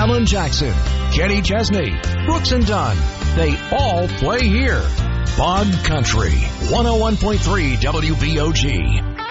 Alan Jackson, Kenny Chesney, Brooks and Dunn. They all play here. Bond Country, 101.3 WBOG.